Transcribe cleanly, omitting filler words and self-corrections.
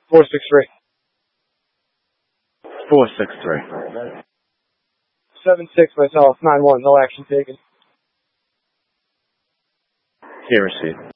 463. 463. 76 myself, 9-1, no action taken. Here, receipt.